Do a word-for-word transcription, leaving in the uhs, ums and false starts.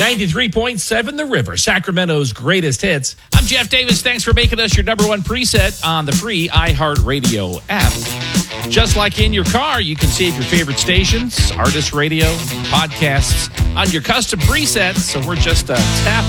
ninety-three point seven The River, Sacramento's greatest hits. I'm Jeff Davis. Thanks for making us your number one preset on the free iHeartRadio app. Just like in your car, you can save your favorite stations, artist radio, podcasts on your custom presets. So we're just a tap